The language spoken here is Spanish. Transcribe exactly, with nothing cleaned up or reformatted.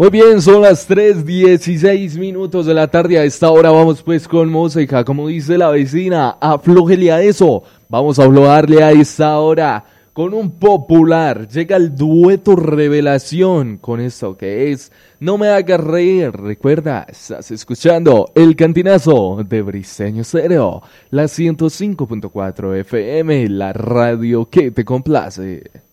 Muy bien, son las tres dieciséis minutos de la tarde. A esta hora vamos pues con música, como dice la vecina, aflójele a eso. Vamos a aflojarle a esta hora con un popular. Llega el dueto Revelación con esto que es No me hagas reír. Recuerda, estás escuchando El Cantinazo de Briseño Stereo, la ciento cinco punto cuatro F M, la radio que te complace.